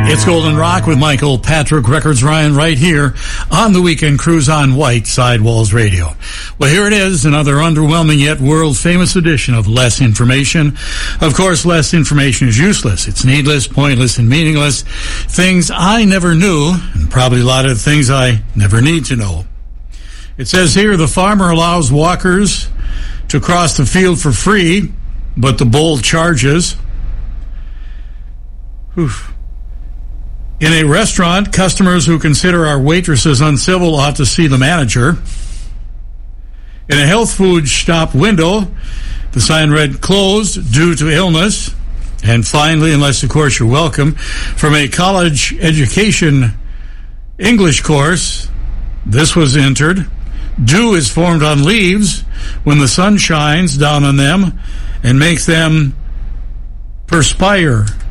It's Golden Rock with Michael Patrick Records Ryan right here on the Weekend Cruise on White Sidewalls Radio. Well, here it is, another underwhelming yet world-famous edition of Less Information. Of course, less information is useless. It's needless, pointless, and meaningless. Things I never knew, and probably a lot of things I never need to know. It says here, the farmer allows walkers to cross the field for free, but the bull charges. Oof. In a restaurant, customers who consider our waitresses uncivil ought to see the manager. In a health food shop window, the sign read, closed due to illness. And finally, unless of course you're welcome, from a college education English course, this was entered. Dew is formed on leaves when the sun shines down on them and makes them perspire.